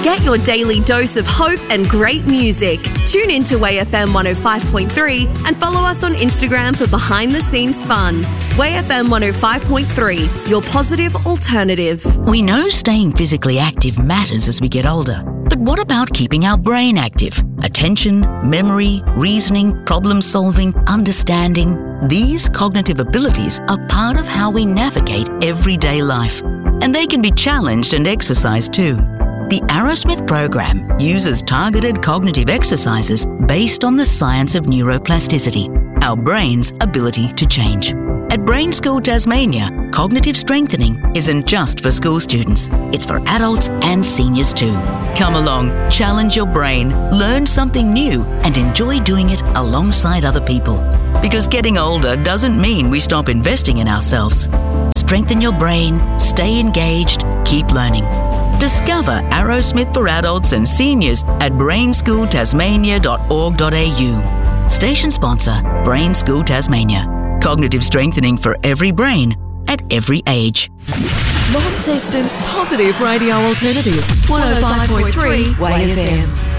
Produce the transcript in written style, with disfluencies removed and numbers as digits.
Get your daily dose of hope and great music. Tune in to Way FM 105.3 and follow us on Instagram for behind-the-scenes fun. Way FM 105.3, your positive alternative. We know staying physically active matters as we get older. But what about keeping our brain active? Attention, memory, reasoning, problem-solving, understanding. These cognitive abilities are part of how we navigate everyday life. And they can be challenged and exercised too. The Arrowsmith program uses targeted cognitive exercises based on the science of neuroplasticity, our brain's ability to change. At Brain School Tasmania, cognitive strengthening isn't just for school students. It's for adults and seniors too. Come along, challenge your brain, learn something new, and enjoy doing it alongside other people. Because getting older doesn't mean we stop investing in ourselves. Strengthen your brain, stay engaged, keep learning. Discover Arrowsmith for adults and seniors at brainschooltasmania.org.au. Station sponsor, Brain School Tasmania. Cognitive strengthening for every brain at every age. Launceston's positive radio alternative, 105.3 Way FM.